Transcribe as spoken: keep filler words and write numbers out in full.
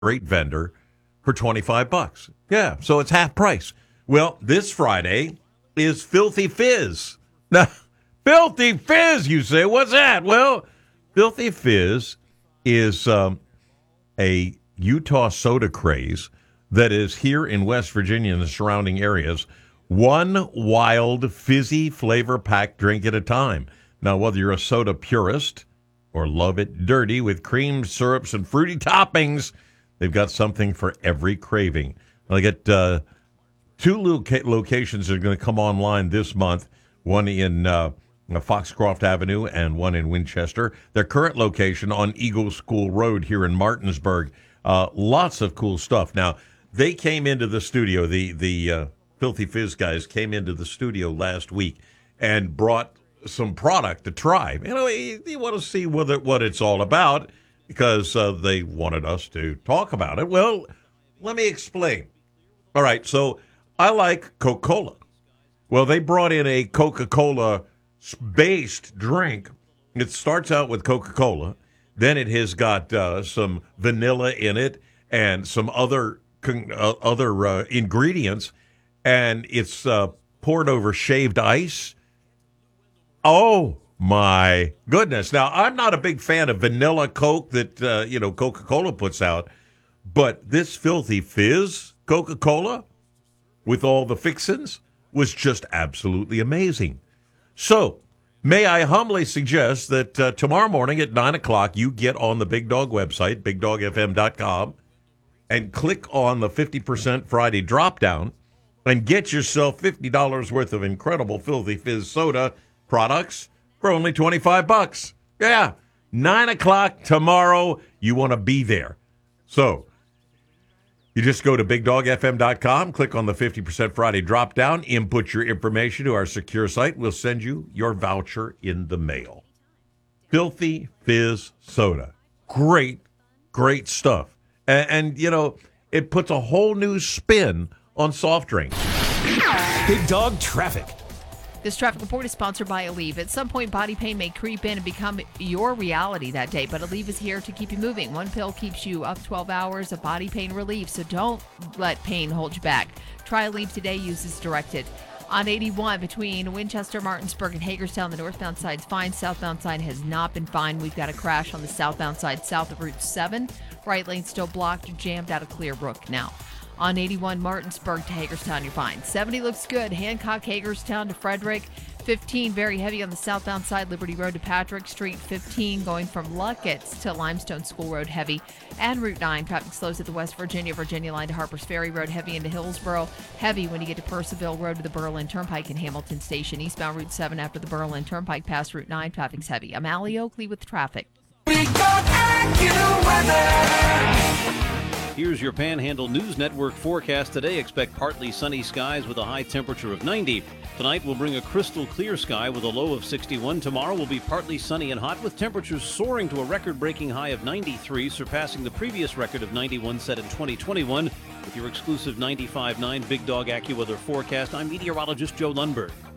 great vendor for twenty-five bucks. Yeah, so it's half price. Well, this Friday is Filthy Fizz. Now, Filthy Fizz, you say, what's that? Well, Filthy Fizz is um, a Utah soda craze that is here in West Virginia and the surrounding areas. One wild, fizzy, flavor-packed drink at a time. Now, whether you're a soda purist or love it dirty with cream, syrups, and fruity toppings, they've got something for every craving. I get uh, two loca- locations that are going to come online this month, one in uh, Foxcroft Avenue and one in Winchester. Their current location on Eagle School Road here in Martinsburg. Uh, lots of cool stuff. Now, they came into the studio, the, the uh, Filthy Fizz guys came into the studio last week and brought some product to try. You know, you, you want to see what, it, what it's all about because uh, they wanted us to talk about it. Well, let me explain. All right, so I like Coca-Cola. Well, they brought in a Coca-Cola-based drink. It starts out with Coca-Cola. Then it has got uh, some vanilla in it and some other, uh, other uh, ingredients. And it's uh, poured over shaved ice. Oh, my goodness. Now, I'm not a big fan of vanilla Coke that, uh, you know, Coca-Cola puts out. But this Filthy Fizz Coca-Cola with all the fixins was just absolutely amazing. So, may I humbly suggest that uh, tomorrow morning at nine o'clock, you get on the Big Dog website, big dog f m dot com, and click on the fifty percent Friday drop-down. And get yourself fifty dollars worth of incredible Filthy Fizz soda products for only twenty-five bucks. Yeah, nine o'clock tomorrow. You want to be there. So, you just go to big dog f m dot com, click on the fifty percent Friday drop-down, input your information to our secure site. We'll send you your voucher in the mail. Filthy Fizz soda. Great, great stuff. And, and you know, it puts a whole new spin on soft drinks. Big Dog Traffic. This traffic report is sponsored by Aleve. At some point, body pain may creep in and become your reality that day, but Aleve is here to keep you moving. One pill keeps you up twelve hours of body pain relief, so don't let pain hold you back. Try Aleve today. Use as directed. On eighty-one, between Winchester, Martinsburg, and Hagerstown, the northbound side's fine. Southbound side has not been fine. We've got a crash on the southbound side south of Route seven. Right lane still blocked, jammed out of Clearbrook now. On eighty-one, Martinsburg to Hagerstown, you're fine. seventy looks good. Hancock, Hagerstown to Frederick. fifteen, very heavy on the southbound side. Liberty Road to Patrick Street. fifteen, going from Luckett's to Limestone School Road, heavy. And Route nine, traffic slows at the West Virginia, Virginia line to Harpers Ferry Road, heavy into Hillsboro. Heavy when you get to Percival Road to the Berlin Turnpike in Hamilton Station. Eastbound Route seven after the Berlin Turnpike past Route nine, traffic's heavy. I'm Allie Oakley with traffic. Big Dog AccuWeather. Here's your Panhandle News Network forecast today. Expect partly sunny skies with a high temperature of ninety. Tonight will bring a crystal clear sky with a low of sixty-one. Tomorrow will be partly sunny and hot with temperatures soaring to a record-breaking high of ninety-three, surpassing the previous record of ninety-one set in twenty twenty-one. With your exclusive ninety-five point nine Big Dog AccuWeather forecast, I'm meteorologist Joe Lundberg.